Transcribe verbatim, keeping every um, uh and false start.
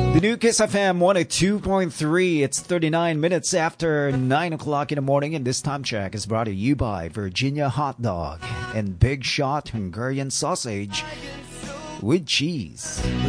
The new Kiss F M one oh two point three. It's thirty-nine minutes after nine o'clock in the morning, and this time check is brought to you by Virginia Hot Dog and Big Shot Hungarian Sausage with cheese.